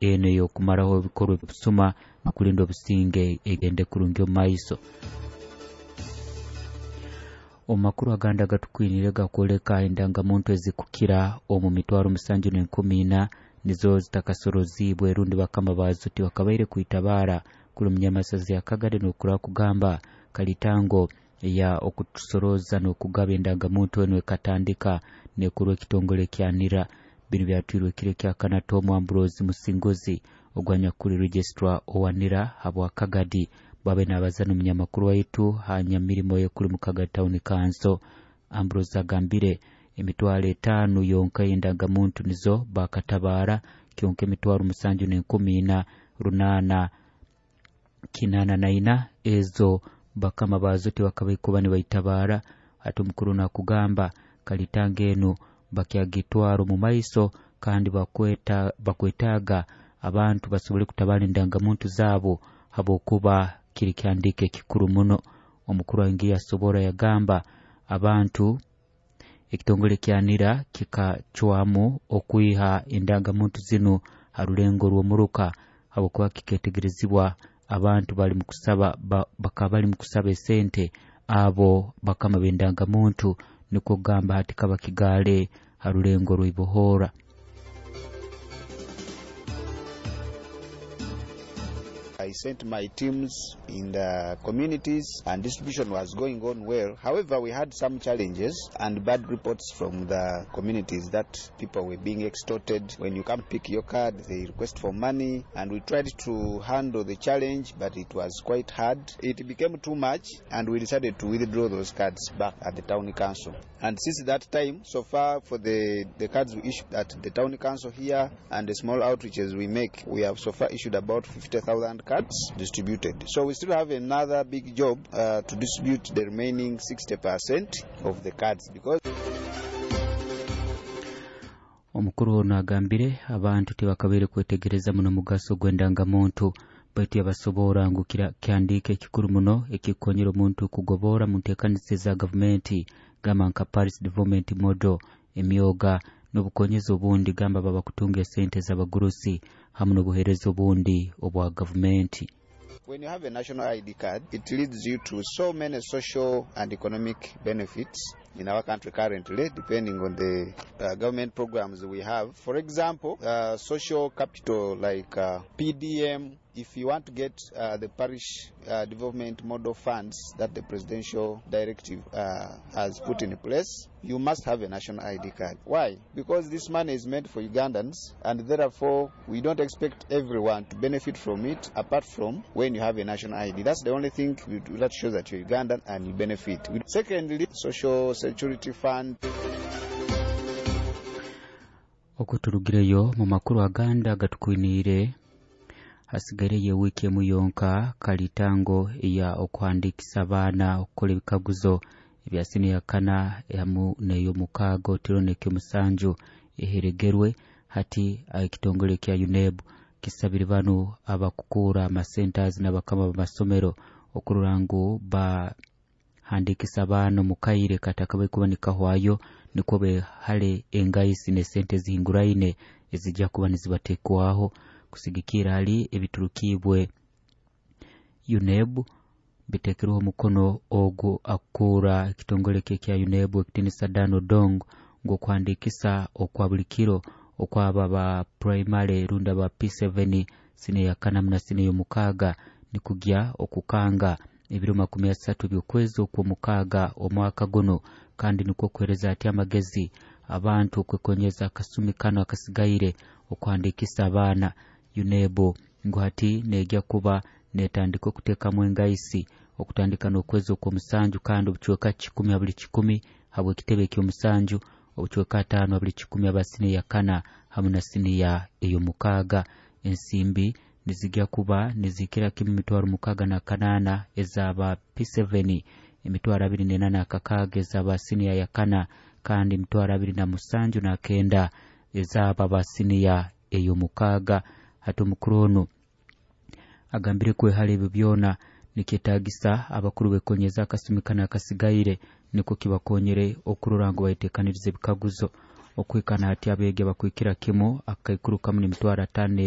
eno y'okumalaho ebikolwa ebisuma okulinda obusinge egende kulungi maiso. Omakuru aganda gatukwinire gakoleka endangamuntu ezikukira omu 7,100 nizo zitakasoroziibwa erundi bakama bazo tibakabaire kwitabara kulumya amasazi ya Kagade n'okura kugamba kalitango ya okutusoroza n'okugaba endangamuntu eno ekatandika nekulwa ekitongole kyanira. Bino byatwirwe kire kya Kanatomu Ambrose Musingozi ogwanya kuri registrar owanira habwa Kagadi babe n'abazana omunyamakuru waitu hanya mirimo ye kuri mu Kagadi Town Council. Ambrose agambire 5,000 yonka endangamuntu nizo bakatabara kyonka 7,118 kinana ezo bakama bazo tibakabaye kuba ne bayitabara. Ati omukuru nakugamba kalitanga eno bakyagitwaro mu maiso kandi bakwetaaga abantu basobole kutabala endangamuntu zaabo habwokuba kiri kyandike kikuru muno. Omukuru wange yasobora yagamba abantu ekitongole kyanira kikachwamu okwiha endangamuntu zino harulengo rw'omuruka habwokuba kiketegerezibwa abantu bali mukusaba bakabali mukusaba esente abo bakama b'endangamuntu niko gamba hati kaba kigale harulengo rw'ibohora. I sent my teams in the communities and distribution was going on well. However, we had some challenges and bad reports from the communities that people were being extorted. When you come pick your card, they request for money, and we tried to handle the challenge, but it was quite hard. It became too much, and we decided to withdraw those cards back at the town council. And since that time, so far for the cards we issued at the town council here and the small outreaches we make, we have so far issued about 50,000 cards distributed. So we still have another big job to distribute the remaining 60% of the cards because omukuru ono agambire abantu tebakabaire kwetegereza muno mugaso gw'endangamuntu baitu yabasobora ngukira kyandike ekikuru muno ekikonyera omuntu kugobora mu nteekaniza za gavumenti gamba nka Paris Development Model emyoga n'obukonyeza obundi gamba baba kutunga esente z'abagurusi hamwe n'obuherezo obundi obwa gavumenti. When you have a national ID card, it leads you to so many social and economic benefits in our country currently, depending on the government programs we have. For example, social capital like PDM. If you want to get the parish development model funds that the presidential directive has put in place, you must have a national ID card. Why? Because this money is meant for Ugandans, and therefore we don't expect everyone to benefit from it apart from when you have a national ID. That's the only thing that shows that you're Ugandan and you benefit. Secondly, social security fund. Okuturugireyo mu makuru aganda gatukwinire hasigaye wiki emu yonka kalitango ya okuhandikisa abaana okukola ebikaguzo ebya siniya kana yamu neyo mukago tironeke musanju eheregerwe hati ekitongole kya UNEB kisabira bano abakukura amasenters n'abakama b'amasomero okururango ba handikisa abaana mukaire katakabaye kubanika hwayo niko be hale engayisi ne sente zihinguraine ezijja kuba nizibatekwaho kusigikira hali ebiturukibwe UNEB bitekereho mukono ogu akura kitongole kya UNEB ekitinisa Dano Dong ngo kwandikisa okwabulikiro okwaba ba primary runda ba P7 sine ya kanamu na sine yomukaga nikugya okukanga ebiro 30 by'okwezi okw'omukaga omwaka guno kandi niko kwereza ati amagezi abantu okwekonyeza kasumi kano akasigaire okwandikisa abaana UNEB ngo hati nejja kuba netandika okutekamu engayisi okutandika n'okwezi okw'omusanju kandi obuchweka 10 buli 10 habwe kitebe ky'omusanju obuchweka 5 buli 10 abasine ya kana hamwe na siniya ey'omukaga ensimbi nizigya kuba nizikira kimi 608 ezaba P7 28 akakaga ezaba siniya ya kana kandi 27 ezaba basiniya ey'omukaga hato mukrono agambire kwe hali byona nikitagisa abakuru bekonyeza akasumikana akasigaire niko kibakonyere okururango bayitekanirize bikaguzo okwikana ati abege bakwikira kimo akaikuru kamwe 5